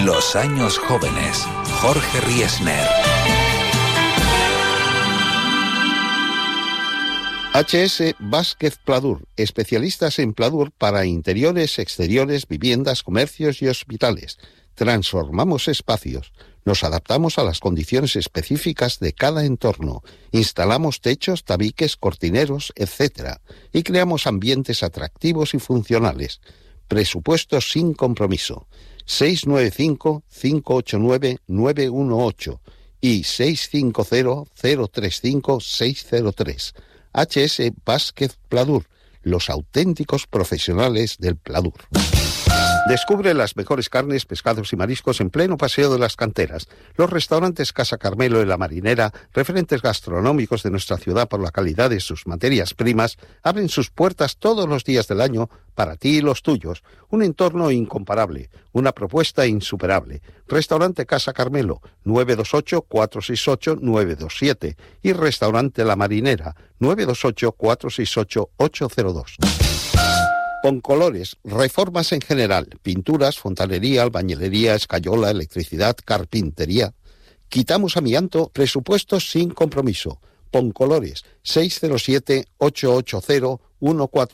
Los años jóvenes. Jorge Riesner. HS Vázquez Pladur, especialistas en pladur para interiores, exteriores, viviendas, comercios y hospitales. Transformamos espacios, nos adaptamos a las condiciones específicas de cada entorno, instalamos techos, tabiques, cortineros, etc. y creamos ambientes atractivos y funcionales. Presupuestos sin compromiso. 695-589-918 y 650-035-603. HS Vázquez Pladur, los auténticos profesionales del pladur. Descubre las mejores carnes, pescados y mariscos en pleno Paseo de las Canteras. Los restaurantes Casa Carmelo y La Marinera, referentes gastronómicos de nuestra ciudad por la calidad de sus materias primas, abren sus puertas todos los días del año para ti y los tuyos. Un entorno incomparable, una propuesta insuperable. Restaurante Casa Carmelo, 928-468-927 y Restaurante La Marinera, 928-468-802. Poncolores, reformas en general, pinturas, fontanería, albañilería, escayola, electricidad, carpintería. Quitamos amianto, presupuestos sin compromiso. Poncolores, 607-880-14.